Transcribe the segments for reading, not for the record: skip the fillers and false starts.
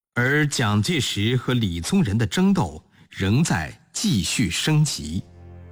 而蒋介石和李宗仁的争斗仍在继续升级。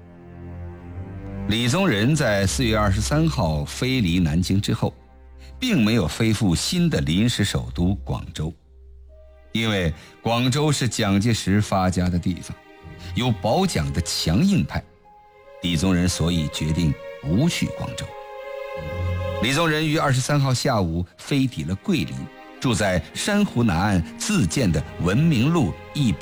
李宗仁在4月23号飞离南京之后，并没有飞赴新的临时首都广州，因为广州是蒋介石发家的地方，有保蒋的强硬派，李宗仁所以决定不去广州。李宗仁于23号下午飞抵了桂林，住在珊瑚南岸自建的文明路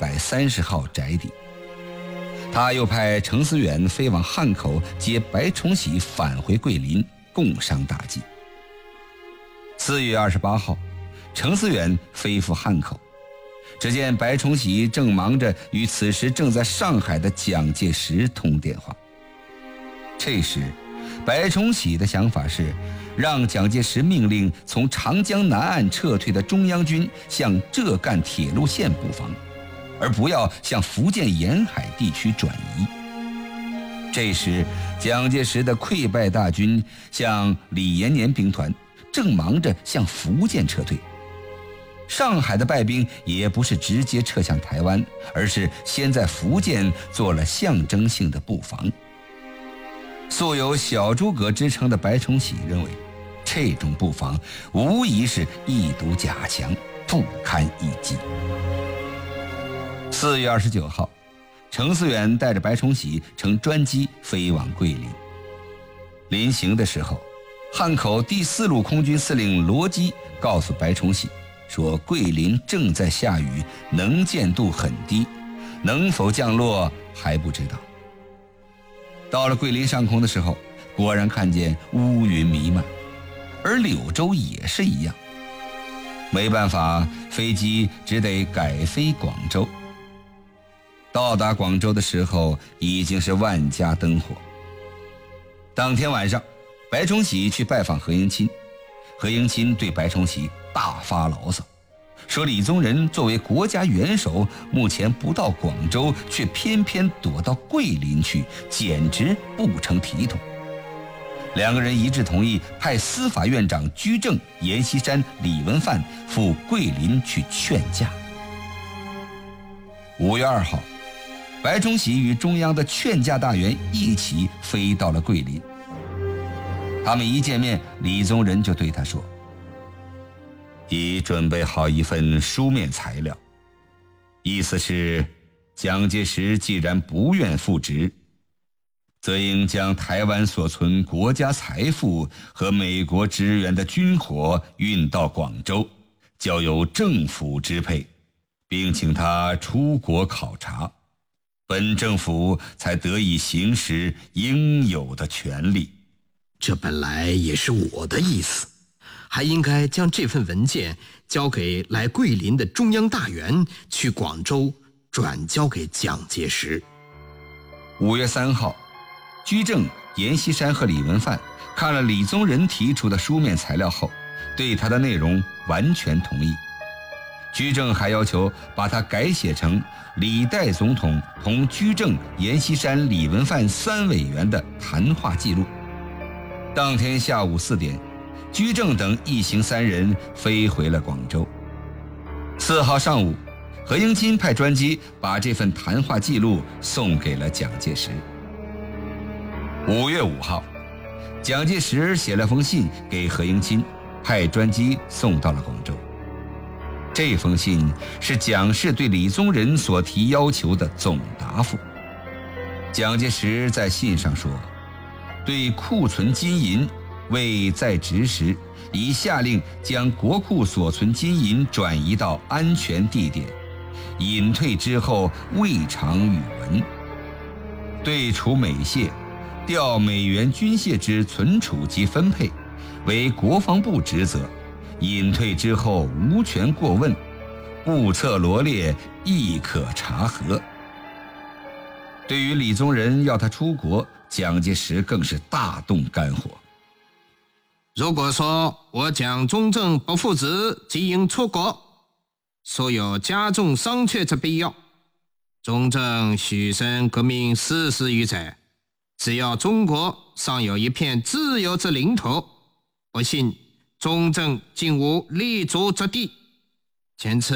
130号宅邸。他又派程思远飞往汉口接白崇禧返回桂林，共商大计。4月28号，程思远飞赴汉口，只见白崇禧正忙着与此时正在上海的蒋介石通电话。这时，白崇禧的想法是让蒋介石命令从长江南岸撤退的中央军向浙赣铁路线布防，而不要向福建沿海地区转移。这时，蒋介石的溃败大军向李延年兵团正忙着向福建撤退。上海的败兵也不是直接撤向台湾，而是先在福建做了象征性的布防。素有小诸葛之称的白崇禧认为，这种布防无疑是一堵假墙，不堪一击。4月29号，程思远带着白崇禧乘专机飞往桂林。临行的时候，汉口第4路空军司令罗基告诉白崇禧说，桂林正在下雨，能见度很低，能否降落还不知道。到了桂林上空的时候，果然看见乌云弥漫，而柳州也是一样。没办法，飞机只得改飞广州。到达广州的时候，已经是万家灯火。当天晚上，白崇禧去拜访何应钦，何应钦对白崇禧大发牢骚，说李宗仁作为国家元首，目前不到广州，却偏偏躲到桂林去，简直不成体统。两个人一致同意派司法院长居正、阎锡山、李文范赴桂林去劝架。5月2号，白崇禧与中央的劝架大员一起飞到了桂林。他们一见面，李宗仁就对他说，已准备好一份书面材料，意思是蒋介石既然不愿复职，则应将台湾所存国家财富和美国支援的军火运到广州，交由政府支配，并请他出国考察，本政府才得以行使应有的权利。 这本来也是我的意思，还应该将这份文件交给来桂林的中央大员，去广州转交给蒋介石。 5月3号，居正、阎锡山和李文范看了李宗仁提出的书面材料后，对他的内容完全同意。居正还要求把它改写成李代总统同居正、阎锡山、李文范3委员的谈话记录。当天下午4点，居正等一行3人飞回了广州。4号上午，何应钦派专机把这份谈话记录送给了蒋介石。5月5号，蒋介石写了封信给何应钦，派专机送到了广州。这封信是蒋氏对李宗仁所提要求的总答复。蒋介石在信上说，对库存金银未在职时，已下令将国库所存金银转移到安全地点，隐退之后未尝与闻。对除美械，调美元军械之存储及分配，为国防部职责，隐退之后无权过问，簿册罗列，亦可查核。对于李宗仁要他出国，蒋介石更是大动肝火。 如果说我蒋中正不复职即应出国，所有加重商榷之必要。中正许身革命40余载，只要中国尚有一片自由之领土，不信中正竟无立足之地。前次